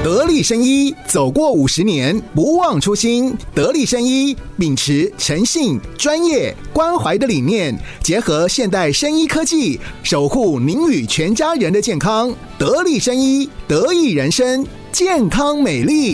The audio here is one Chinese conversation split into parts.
得力生医走过50年，不忘初心。得力生医秉持诚信、专业、关怀的理念，结合现代生医科技，守护您与全家人的健康。得力生医，得益人生，健康美丽。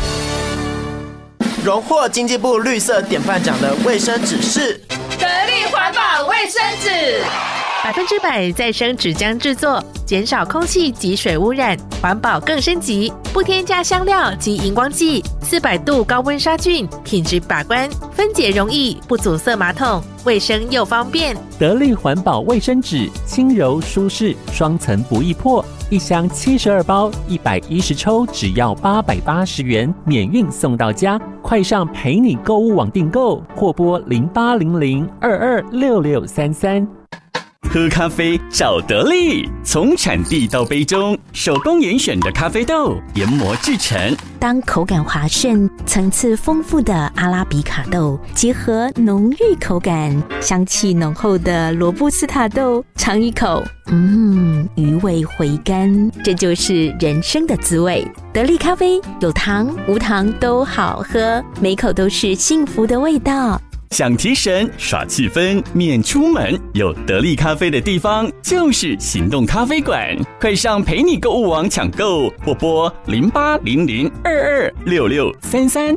荣获经济部绿色典范奖的卫生纸是得力环保卫生纸 ，100%再生纸浆制作，减少空气及水污染，环保更升级，不添加香料及荧光剂，400度高温杀菌，品质把关，分解容易，不阻塞马桶，卫生又方便。 得力环保卫生纸，轻柔舒适，双层不易破，一箱72包，110抽，只要880元，免运送到家。快上陪你购物网订购，或拨0800226633。 喝咖啡找得力，从产地到杯中，手工严选的咖啡豆研磨制成。 当口感滑顺、层次丰富的阿拉比卡豆结合浓郁口感、香气浓厚的罗布斯塔豆，尝一口，余味回甘，这就是人生的滋味。得力咖啡有糖无糖都好喝，每口都是幸福的味道。 想提神耍气氛免出门，有得力咖啡的地方就是行动咖啡馆，快上陪你购物网抢购，或拨0800226633。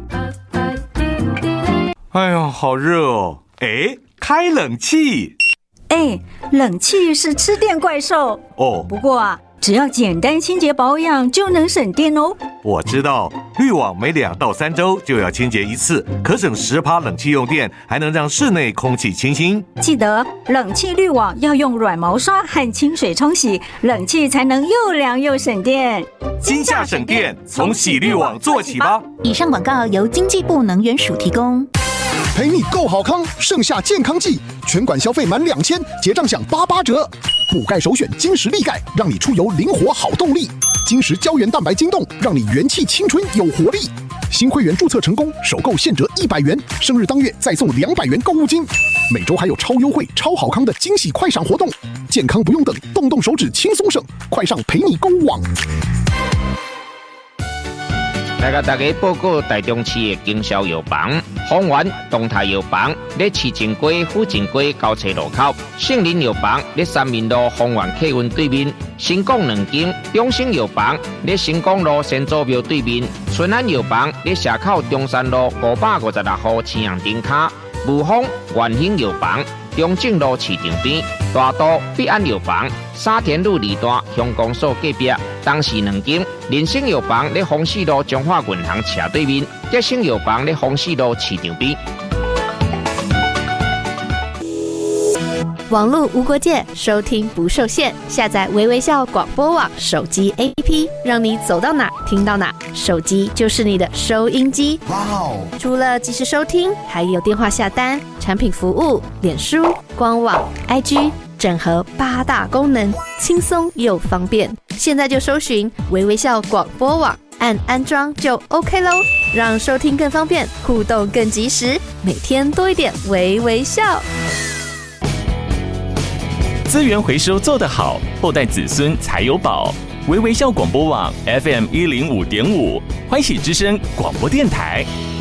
哎呦，好热哦！哎，开冷气。 冷气是吃电怪兽哦。 不过啊，只要简单清洁保养就能省电哦。 我知道，滤网每2到3周就要清洁一次，可省10%冷气用电，还能让室内空气清新。 记得冷气滤网要用软毛刷和清水冲洗，冷气才能又凉又省电。 今夏省电，从洗滤网做起吧。 以上广告由经济部能源署提供。 陪你够好康，盛夏健康季，全馆消费满2000，结账享88折。补钙首选金石力钙，让你出游灵活好动力。金石胶原蛋白晶冻，让你元气青春有活力。新会员注册成功，首购现折100元，生日当月再送200元购物金。每周还有超优惠、超好康的惊喜快闪活动，健康不用等，动动手指轻松省，快上陪你购物网。 来甲大家报告台中市的经销药房，丰源东泰药房在市正街、府正街交叉路口，杏林药房在三民路丰源客运对面，新港2间，中兴药房在新港路先祖庙对面，顺安药房在社口中山路556号青阳灯卡，武丰元兴药房中正路市场边，大都必安药房沙田路2段乡公所隔壁，东市2间，人生药房在丰市路中华银行斜对面，吉生药房在丰市路市场边。 网络无国界，收听不受限。下载微微笑广播网手机 APP， 让你走到哪听到哪，手机就是你的收音机。哇哦！除了即时收听，还有电话下单、产品服务、脸书、官网、IG， 整合8大功能，轻松又方便。现在就搜寻微微笑广播网，按安装就 OK 咯，让收听更方便，互动更及时，每天多一点微微笑。 资源回收做得好，后代子孙才有宝。微微笑广播网 FM105.5，欢喜之声广播电台。